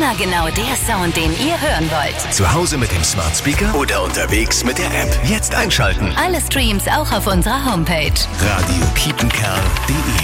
Immer genau der Sound, den ihr hören wollt. Zu Hause mit dem Smart Speaker oder unterwegs mit der App. Jetzt einschalten. Alle Streams auch auf unserer Homepage. Radio Kiepenkerl.de